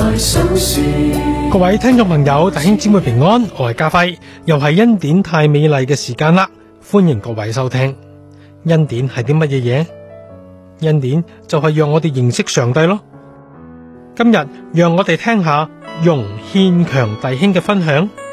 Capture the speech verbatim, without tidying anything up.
各位聽眾朋友、弟兄姊妹平安，我係家輝，又係恩典太美麗嘅時間啦，歡迎各位收聽。恩典係啲乜嘢嘢？恩典就係讓我哋認識上帝咯。今日讓我哋聽下容獻強弟兄嘅分享。